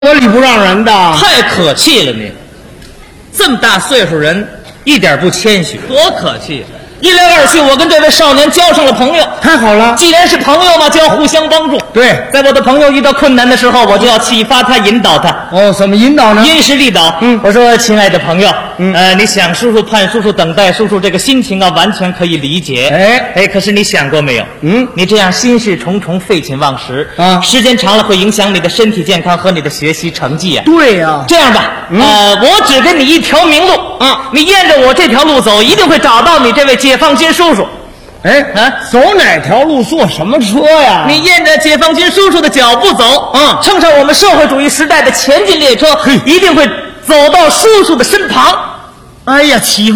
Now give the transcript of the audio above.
我礼不让人的， 太可气了你！这么大岁数人，一点不谦虚，多可气！一来二去，我跟这位少年交上了朋友。 太好了。 既然是朋友嘛，就要互相帮助。 对， 在我的朋友遇到困难的时候，我就要启发他、引导他。 哦，怎么引导呢？ 因势利导。我说，亲爱的朋友，你想叔叔、盼叔叔、等待叔叔这个心情啊，完全可以理解。可是你想过没有？你这样心事重重、废寝忘食啊，时间长了会影响你的身体健康和你的学习成绩啊。 对呀。 这样吧，我只给你一条明路啊，你沿着我这条路走，一定会找到你这位解放军叔叔。 走哪条路坐什么车呀？ 你沿着解放军叔叔的脚步走，乘上我们社会主义时代的前进列车，一定会走到叔叔的身旁。 哎呀，启发